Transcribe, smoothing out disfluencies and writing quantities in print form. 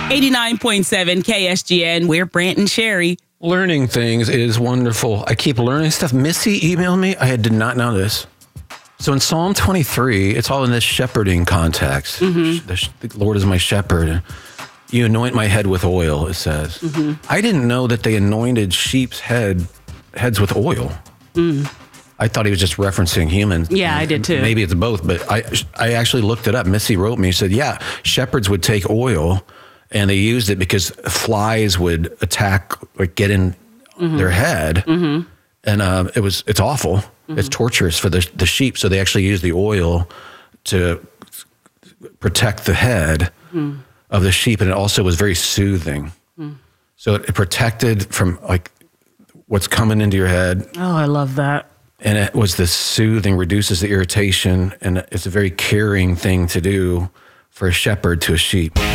89.7 KSGN. We're Brant and Sherry. Learning things is wonderful. I keep learning stuff. Missy emailed me. I did not know this. So in Psalm 23, it's all in this shepherding context. The Lord is my shepherd. You anoint my head with oil, it says. I didn't know that they anointed sheep's heads with oil. I thought he was just referencing humans. Yeah, I did too. Maybe it's both, but I actually looked it up. Missy wrote me, said, yeah, shepherds would take oil and they used it because flies would attack, like get in their head. And it's awful. It's torturous for the sheep. So they actually use the oil to protect the head of the sheep. And it also was very soothing. So it protected from like what's coming into your head. Oh, I love that. And it was this soothing, reduces the irritation. And it's a very caring thing to do for a shepherd to a sheep.